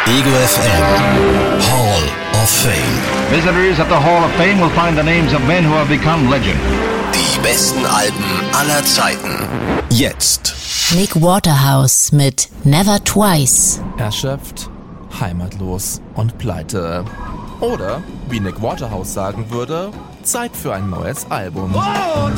Ego FM Hall of Fame. Visitors at the Hall of Fame will find the names of men who have become legend. Die besten Alben aller Zeiten. Jetzt. Nick Waterhouse mit Never Twice. Erschöpft, heimatlos und pleite. Oder, wie Nick Waterhouse sagen würde, Zeit für ein neues Album.